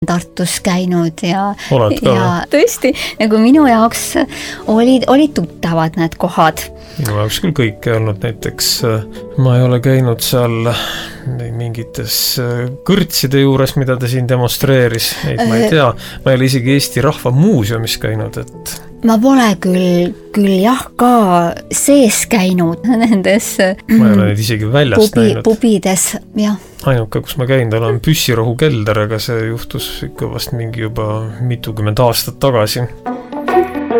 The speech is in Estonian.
Tartus käinud ja tõesti, nagu minu jaoks olid tuttavad need kohad. Minu jaoks küll kõike olnud, näiteks ma ei ole käinud seal mingites kõrtside juures, mida ta siin demonstreeris, neid ma ei tea, ma ei ole isegi Eesti Rahva Muuseumis käinud, et ma pole küll jah ka sees käinud nendes ma ei ole neid isegi väljast näinud. Pubides, jah. Ainuke, kus ma käin, tal on Püssirohu kelder, aga see juhtus ikka vast mingi juba mitukümmend aastat tagasi.